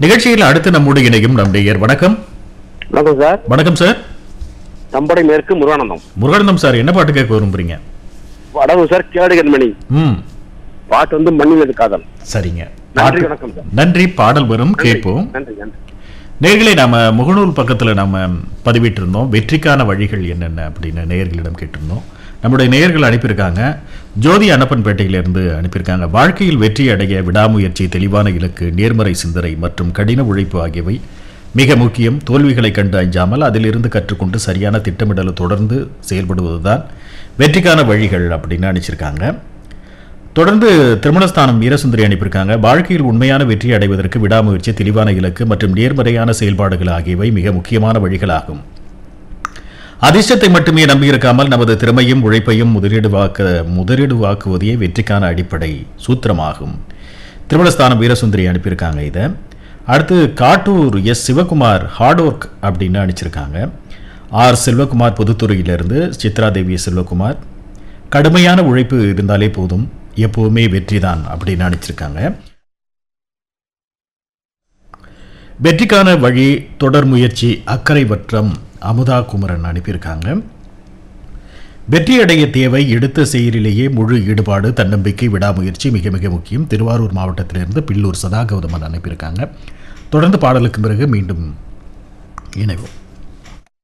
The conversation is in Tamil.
நிகழ்ச்சியில் அடுத்து நம்மோடு இணையும் நம்முடைய வணக்கம். வணக்கம் சார். வணக்கம் சார். தம்படை மேற்கு முருகானந்தம். முருகானந்தம் சார், என்ன பாட்டு கேட்க விரும்புறீங்க? வடவு சார், கேடுகன் மணி. பாட்டு வந்து மண்ணில் காதல். சரிங்க, நன்றி. வணக்கம் சார். நன்றி. பாடல் வரும், கேட்போம். நன்றி நன்றி. நேயர்களே, நாம முகநூல் பக்கத்தில் நாம பதிவிட்டு இருந்தோம், வெற்றிக்கான வழிகள் என்னென்ன அப்படின்னு நேயர்களிடம் கேட்டிருந்தோம். நம்முடைய நேயர்கள் அனுப்பியிருக்காங்க. ஜோதி அன்னப்பன்பேட்டையிலிருந்து அனுப்பியிருக்காங்க. வாழ்க்கையில் வெற்றி அடைய விடாமுயற்சி, தெளிவான இலக்கு, நேர்மறை சிந்தனை மற்றும் கடின உழைப்பு ஆகியவை மிக முக்கியம். தோல்விகளை கண்டு அஞ்சாமல் அதிலிருந்து கற்றுக்கொண்டு சரியான திட்டமிடலை தொடர்ந்து செயல்படுவதுதான் வெற்றிக்கான வழிகள் அப்படின்னு அனுப்பிச்சிருக்காங்க. தொடர்ந்து திருமணஸ்தானம் வீரசுந்தரி அனுப்பியிருக்காங்க. வாழ்க்கையில் உண்மையான வெற்றி அடைவதற்கு விடாமுயற்சி, தெளிவான இலக்கு மற்றும் நேர்மறையான செயல்பாடுகள் ஆகியவை மிக முக்கியமான வழிகளாகும். அதிர்ஷ்டத்தை மட்டுமே நம்பியிருக்காமல் நமது திறமையும் உழைப்பையும் முதலீடுவாக்குவதே வெற்றிக்கான அடிப்படை சூத்திரமாகும். திருமணஸ்தானம் வீரசுந்தரி அனுப்பியிருக்காங்க. இதை அடுத்து Kattur S Sivakumar hard work அப்படின்னு அனுப்பிச்சிருக்காங்க. ஆர் செல்வகுமார் புதுத்துறையிலிருந்து சித்ரா தேவி செல்வகுமார் கடுமையான உழைப்பு இருந்தாலே போதும், எப்போவுமே வெற்றிதான் அப்படின்னு அனுப்பிச்சிருக்காங்க. வெற்றிக்கான வழி தொடர் முயற்சி, அக்கறை வற்றம் அமுதா குமரன் அனுப்பியிருக்காங்க. வெற்றியடைய தேவை எடுத்த செயலிலேயே முழு ஈடுபாடு, தன்னம்பிக்கை, விடாமுயற்சி மிக மிக முக்கியம். திருவாரூர் மாவட்டத்திலிருந்து பில்லூர் சதாகௌதமன் அனுப்பியிருக்காங்க. தொடர்ந்து பாடலுக்கு பிறகு மீண்டும் இணைவோம்.